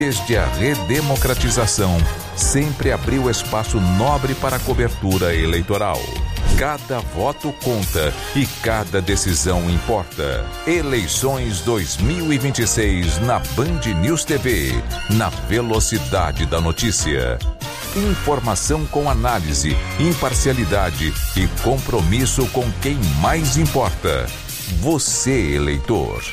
Desde a redemocratização, sempre abriu espaço nobre para a cobertura eleitoral. Cada voto conta e cada decisão importa. Eleições 2026 na Band News TV, na velocidade da notícia. Informação com análise, imparcialidade e compromisso com quem mais importa. Você, eleitor.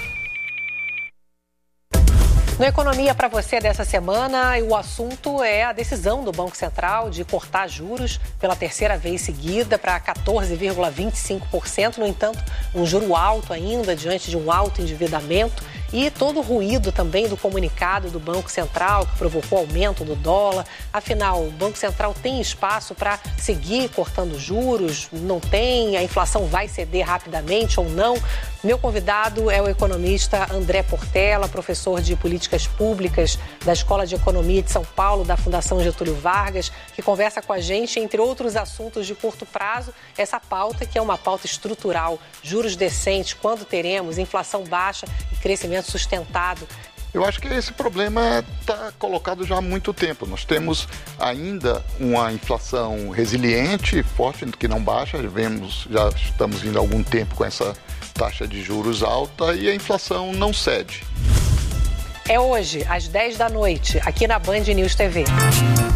No Economia para você dessa semana, o assunto é a decisão do Banco Central de cortar juros pela terceira vez seguida para 14,25%. No entanto, um juro alto ainda diante de um alto endividamento e todo o ruído também do comunicado do Banco Central que provocou aumento do dólar. Afinal, o Banco Central tem espaço para seguir cortando juros? Não tem? A inflação vai ceder rapidamente ou não? Meu convidado é o economista André Portela, professor de Políticas Públicas da Escola de Economia de São Paulo, da Fundação Getúlio Vargas, que conversa com a gente, entre outros assuntos de curto prazo, essa pauta que é uma pauta estrutural, juros decentes, quando teremos, inflação baixa e crescimento sustentado. Eu acho que esse problema está colocado já há muito tempo. Nós temos ainda uma inflação resiliente, forte, que não baixa. Já estamos vindo há algum tempo com essa taxa de juros alta e a inflação não cede. É hoje, às 10 da noite, aqui na Band News TV.